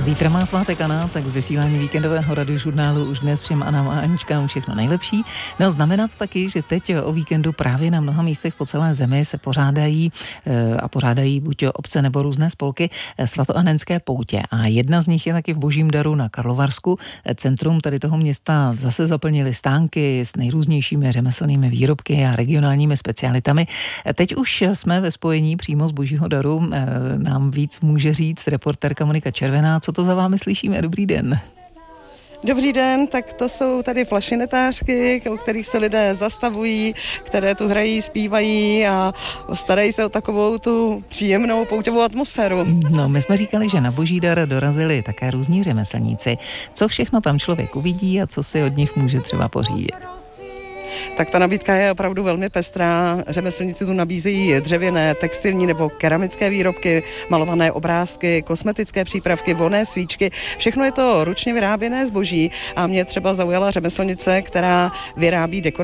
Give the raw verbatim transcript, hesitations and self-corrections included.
Zítra má svátek Anna, tak z vysílání víkendového radiožurnálu už dnes všem Anám a Aničkám všechno nejlepší. No, znamená to taky, že teď o víkendu právě na mnoha místech po celé zemi se pořádají a pořádají buď obce nebo různé spolky svatoanenské poutě. A jedna z nich je taky v Božím Daru na Karlovarsku. Centrum tady toho města zase zaplnili stánky s nejrůznějšími řemeslnými výrobky a regionálními specialitami. Teď už jsme ve spojení přímo z Božího Daru. Nám víc může říct reportérka Monika Červená. Co to za vámi slyšíme? Dobrý den. Dobrý den, tak to jsou tady flašinetářky, u kterých se lidé zastavují, které tu hrají, zpívají a starají se o takovou tu příjemnou pouťovou atmosféru. No, my jsme říkali, že na Boží Dar dorazili také různí řemeslníci. Co všechno tam člověk uvidí a co si od nich může třeba pořídit? Tak ta nabídka je opravdu velmi pestrá. Řemeslníci tu nabízejí dřevěné, textilní nebo keramické výrobky, malované obrázky, kosmetické přípravky, vonné svíčky. Všechno je to ručně vyráběné zboží a mě třeba zaujala řemeslnice, která vyrábí dekorace